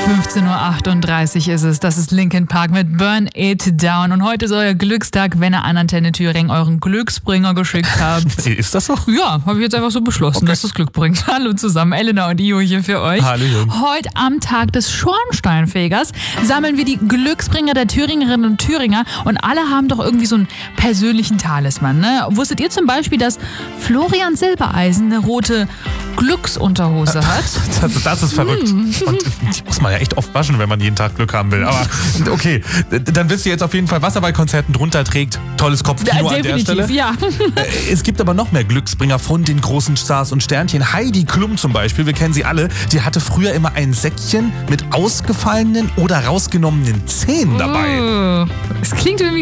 15:38 Uhr ist es. Das ist Linkin Park mit Burn It Down. Und heute ist euer Glückstag, wenn ihr an Antenne Thüringen euren Glücksbringer geschickt habt. Ist das so? Ja, habe ich jetzt einfach so beschlossen, dass das Glück bringt. Hallo zusammen, Elena und Io hier für euch. Hallo. Heute am Tag des Schornsteinfegers sammeln wir die Glücksbringer der Thüringerinnen und Thüringer. Und alle haben doch irgendwie so einen persönlichen Talisman. Ne? Wusstet ihr zum Beispiel, dass Florian Silbereisen eine rote Glücksunterhose hat? Das ist verrückt. Und die muss man ja echt oft waschen, wenn man jeden Tag Glück haben will. Aber okay, dann wisst ihr jetzt auf jeden Fall, was er bei Konzerten drunter trägt. Tolles Kopfkino an der Stelle. Ja. Es gibt aber noch mehr Glücksbringer von den großen Stars und Sternchen. Heidi Klum zum Beispiel, wir kennen sie alle, die hatte früher immer ein Säckchen mit ausgefallenen oder rausgenommenen Zähnen dabei. Es klingt irgendwie...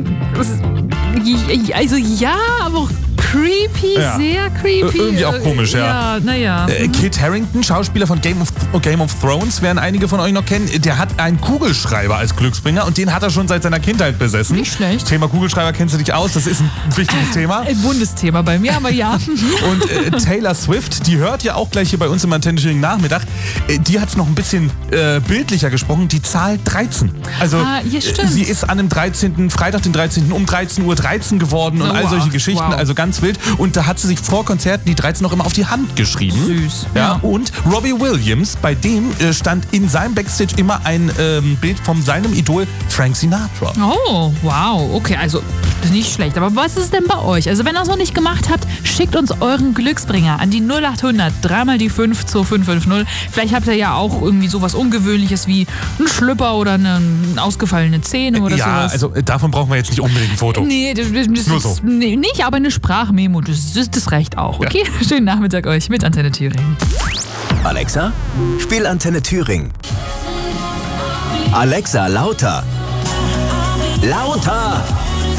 Also ja, aber auch creepy, Ja. Sehr creepy. Irgendwie auch komisch, ja. Ja, naja. Kit Harington, Schauspieler von Game of Thrones, werden einige von euch noch kennen, der hat einen Kugelschreiber als Glücksbringer und den hat er schon seit seiner Kindheit besessen. Nicht schlecht. Thema Kugelschreiber kennst du dich aus, das ist ein wichtiges Thema. Ein buntes Thema bei mir, aber ja. Und Taylor Swift, die hört ja auch gleich hier bei uns im Antenne Thüringen Nachmittag, die hat es noch ein bisschen bildlicher gesprochen, die Zahl 13. Also ja, stimmt. sie ist an dem Freitag den 13. um 13:13 Uhr geworden und all solche Geschichten, also ganz wild. Und da hat sie sich vor Konzerten die 13 noch immer auf die Hand geschrieben. Süß. Ja. Und Robbie Williams, bei dem stand in seinem Backstage immer ein Bild von seinem Idol Frank Sinatra. Oh, wow. Okay, also nicht schlecht. Aber was ist denn bei euch? Also wenn ihr es noch nicht gemacht habt, schickt uns euren Glücksbringer an die 0800 3 die 5 2550. Vielleicht habt ihr ja auch irgendwie sowas Ungewöhnliches wie einen Schlüpper oder eine ausgefallene Zähne oder sowas. Ja, also davon brauchen wir jetzt nicht unbedingt ein Foto. Nee, das Nur so. Nee, nicht, aber eine Sprachmemo, das reicht auch. Okay, ja. Schönen Nachmittag euch mit Antenne Thüringen. Alexa, spiel Antenne Thüringen. Alexa, lauter. Lauter!